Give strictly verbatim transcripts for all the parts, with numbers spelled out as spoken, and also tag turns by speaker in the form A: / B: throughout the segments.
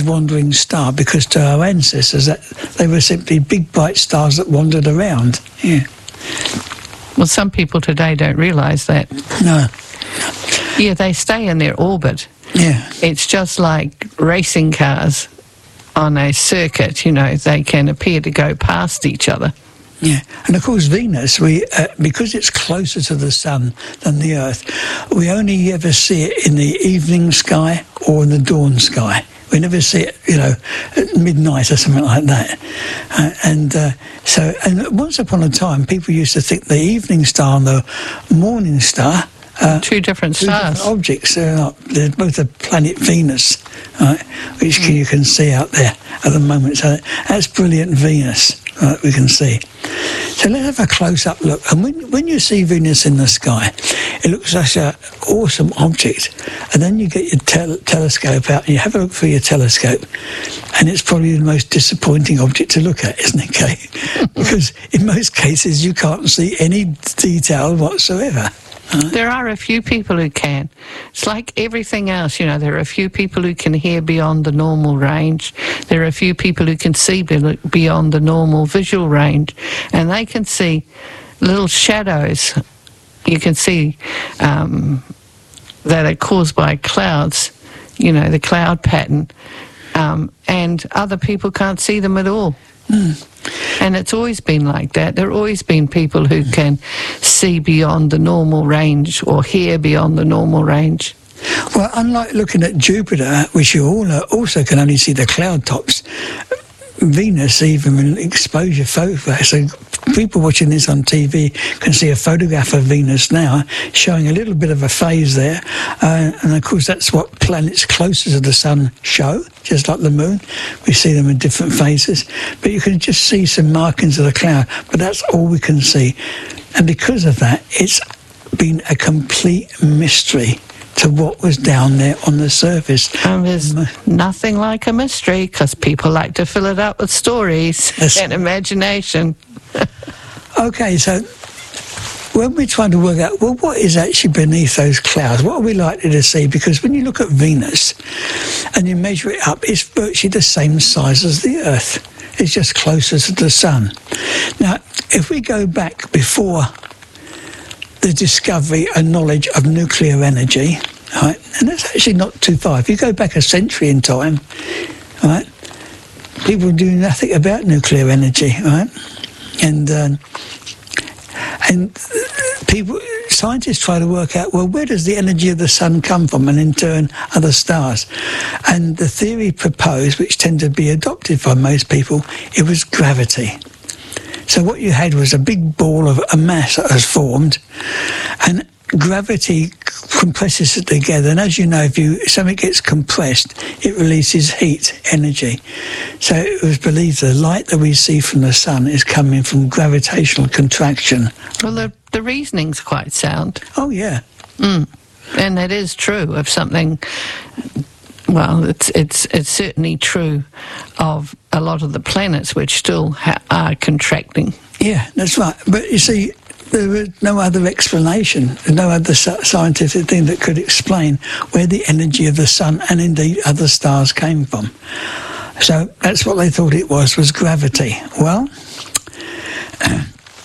A: wandering star, because to our ancestors that they were simply big bright stars that wandered around. Yeah.
B: Well, some people today don't realise that.
A: No.
B: Yeah, they stay in their orbit.
A: Yeah.
B: It's just like racing cars on a circuit, you know, they can appear to go past each other.
A: Yeah, and of course Venus, we uh, because it's closer to the sun than the Earth, we only ever see it in the evening sky or in the dawn sky. We never see it, you know, at midnight or something like that. Uh, and uh, so, and once upon a time, people used to think the evening star and the morning star Uh,
B: two different
A: two
B: stars.
A: Different objects. They're, not, they're both a planet Venus, right, which mm. you can see out there at the moment. So that's brilliant Venus, right, we can see. So let's have a close-up look. And when, when you see Venus in the sky, it looks like an awesome object. And then you get your tel- telescope out and you have a look through your telescope, and it's probably the most disappointing object to look at, isn't it, Kay? Because in most cases you can't see any detail whatsoever.
B: There are a few people who can. It's like everything else, you know, there are a few people who can hear beyond the normal range. There are a few people who can see beyond the normal visual range. And they can see little shadows. You can see um, that are caused by clouds, you know, the cloud pattern. Um, and other people can't see them at all. Mm. And it's always been like that. There have always been people who can see beyond the normal range or hear beyond the normal range.
A: Well, unlike looking at Jupiter, which you all also can only see the cloud tops, Venus, even in exposure photographs, so people watching this on T V can see a photograph of Venus now showing a little bit of a phase there, uh, and of course that's what planets closer to the sun show, just like the moon. We see them in different phases, but you can just see some markings of the cloud, but that's all we can see. And because of that, it's been a complete mystery to what was down there on the surface.
B: And there's nothing like a mystery, because people like to fill it up with stories yes. and imagination.
A: Okay, so when we're trying to work out, well, what is actually beneath those clouds? What are we likely to see? Because when you look at Venus and you measure it up, it's virtually the same size as the Earth. It's just closer to the sun. Now, if we go back before the discovery and knowledge of nuclear energy, right, and that's actually not too far. If you go back a century in time, right, people do nothing about nuclear energy, right, and um, and people, scientists try to work out, well, where does the energy of the sun come from, and in turn other stars? And the theory proposed, which tended to be adopted by most people, it was gravity. So what you had was a big ball of a mass that has formed, and gravity compresses it together. And as you know, if you something gets compressed, it releases heat, energy. So it was believed the light that we see from the sun is coming from gravitational contraction.
B: Well, the, the reasoning's quite sound.
A: Oh, yeah.
B: Mm. And that is true of something. Well, it's it's it's certainly true of a lot of the planets which still ha- are contracting.
A: Yeah, that's right. But you see, there was no other explanation, no other scientific thing that could explain where the energy of the sun and indeed other stars came from. So that's what they thought it was, was gravity. Well, uh,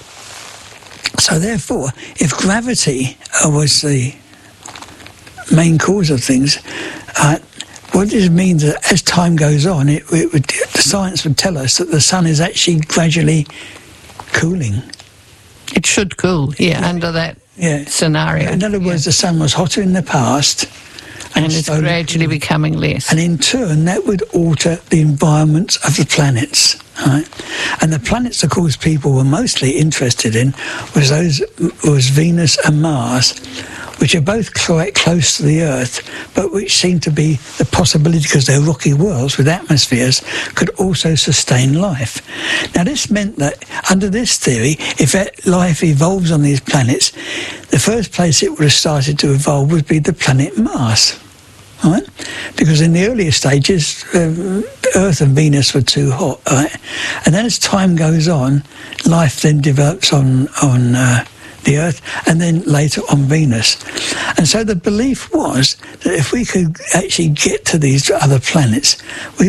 A: so therefore, if gravity was the main cause of things, uh, what does it mean that as time goes on, it, it would, the science would tell us that the sun is actually gradually cooling.
B: It should cool, yeah, yeah. under that yeah. scenario.
A: In other words, yeah. the sun was hotter in the past.
B: And, and it's gradually cooling. becoming less.
A: And in turn, that would alter the environments of the planets. Right? And the planets, of course, people were mostly interested in was those was Venus and Mars, which are both quite close to the Earth, but which seem to be the possibility, because they're rocky worlds with atmospheres, could also sustain life. Now, this meant that under this theory, if life evolves on these planets, the first place it would have started to evolve would be the planet Mars. Right? Because in the earlier stages, uh, Earth and Venus were too hot. Right? And then as time goes on, life then develops on, on uh, the Earth and then later on Venus. And so the belief was that if we could actually get to these other planets, we